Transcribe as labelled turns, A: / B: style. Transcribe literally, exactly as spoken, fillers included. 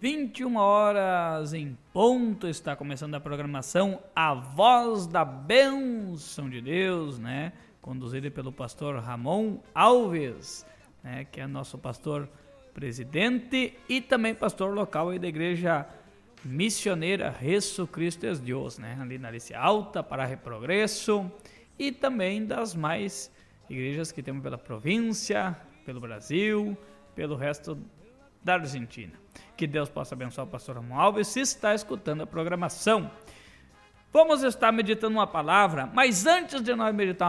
A: vinte e uma horas em ponto, está começando a programação A Voz da Bênção de Deus, né? Conduzida pelo pastor Ramon Alves, né? Que é nosso pastor presidente e também pastor local aí da igreja missioneira Jesus Cristo es Deus, né? Ali na Alice Alta, para Progresso e também das mais igrejas que temos pela província, pelo Brasil, pelo resto da Argentina. Que Deus possa abençoar o pastor Ramon Alves se está escutando a programação. Vamos estar meditando uma palavra, mas antes de nós meditar